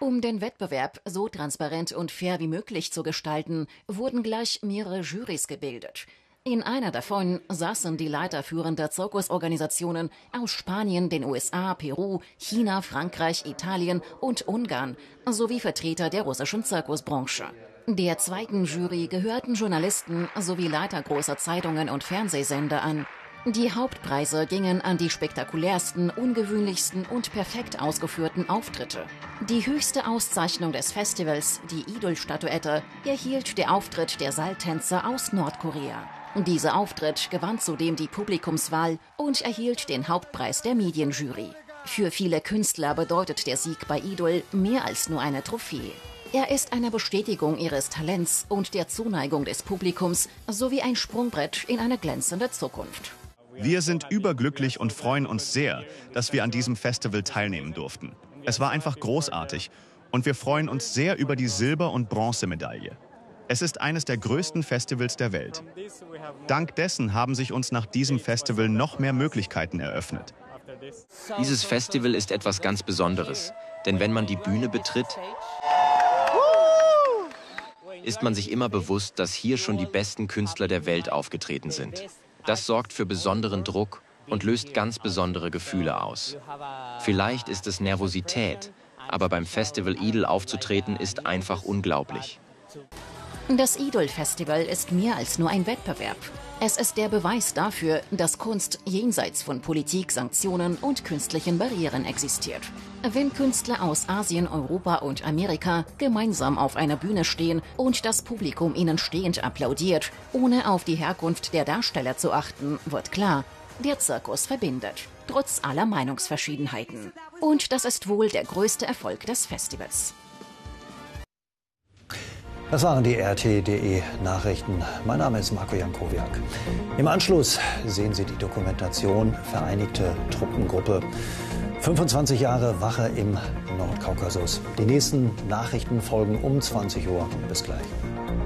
Um den Wettbewerb so transparent und fair wie möglich zu gestalten, wurden gleich mehrere Jurys gebildet. In einer davon saßen die Leiter führender Zirkusorganisationen aus Spanien, den USA, Peru, China, Frankreich, Italien und Ungarn sowie Vertreter der russischen Zirkusbranche. Der zweiten Jury gehörten Journalisten sowie Leiter großer Zeitungen und Fernsehsender an. Die Hauptpreise gingen an die spektakulärsten, ungewöhnlichsten und perfekt ausgeführten Auftritte. Die höchste Auszeichnung des Festivals, die Idol-Statuette, erhielt der Auftritt der Seiltänzer aus Nordkorea. Dieser Auftritt gewann zudem die Publikumswahl und erhielt den Hauptpreis der Medienjury. Für viele Künstler bedeutet der Sieg bei Idol mehr als nur eine Trophäe. Er ist eine Bestätigung ihres Talents und der Zuneigung des Publikums sowie ein Sprungbrett in eine glänzende Zukunft. Wir sind überglücklich und freuen uns sehr, dass wir an diesem Festival teilnehmen durften. Es war einfach großartig und wir freuen uns sehr über die Silber- und Bronzemedaille. Es ist eines der größten Festivals der Welt. Dank dessen haben sich uns nach diesem Festival noch mehr Möglichkeiten eröffnet. Dieses Festival ist etwas ganz Besonderes, denn wenn man die Bühne betritt, ist man sich immer bewusst, dass hier schon die besten Künstler der Welt aufgetreten sind. Das sorgt für besonderen Druck und löst ganz besondere Gefühle aus. Vielleicht ist es Nervosität, aber beim Festival Idol aufzutreten ist einfach unglaublich. Das Idol-Festival ist mehr als nur ein Wettbewerb. Es ist der Beweis dafür, dass Kunst jenseits von Politik, Sanktionen und künstlichen Barrieren existiert. Wenn Künstler aus Asien, Europa und Amerika gemeinsam auf einer Bühne stehen und das Publikum ihnen stehend applaudiert, ohne auf die Herkunft der Darsteller zu achten, wird klar, der Zirkus verbindet, trotz aller Meinungsverschiedenheiten. Und das ist wohl der größte Erfolg des Festivals. Das waren die RT.de Nachrichten. Mein Name ist Marco Jankowiak. Im Anschluss sehen Sie die Dokumentation Vereinigte Truppengruppe. 25 Jahre Wache im Nordkaukasus. Die nächsten Nachrichten folgen um 20 Uhr. Bis gleich.